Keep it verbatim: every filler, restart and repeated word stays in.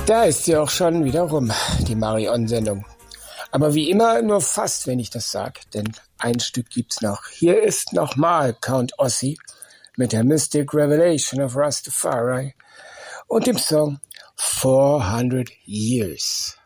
Da ist sie auch schon wieder rum, die Marion-Sendung. Aber wie immer nur fast, wenn ich das sag, denn ein Stück gibt's noch. Hier ist nochmal Count Ossie mit der Mystic Revelation of Rastafari und dem Song four hundred Years.